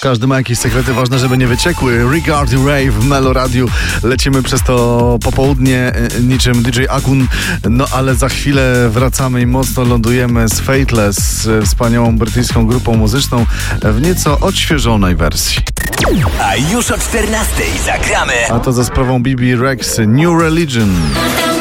Każdy ma jakieś sekrety, ważne, żeby nie wyciekły. Regard Ray w Melo Radiu. Lecimy przez to popołudnie niczym DJ Akun. No ale za chwilę wracamy i mocno lądujemy z Fateless, wspaniałą brytyjską grupą muzyczną w nieco odświeżonej wersji. A już o 14:00 zagramy. A to za sprawą BB Rex, New Religion.